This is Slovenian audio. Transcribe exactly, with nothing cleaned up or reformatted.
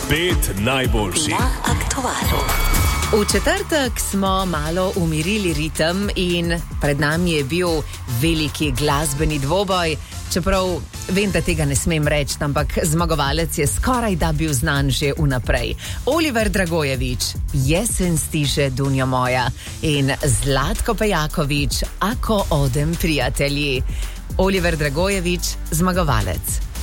Pet najboljših na aktualu. V četrtek smo malo umirili ritem in pred nami je bil veliki glasbeni dvoboj. Čeprav vem, da tega ne smem reči, ampak zmagovalec je skoraj da bil znan že vnaprej. Oliver Dragojević, Jesen stiže Dunjo moja, in Zlatko Pejaković, Ako odem prijatelji. Oliver Dragojević, zmagovalec.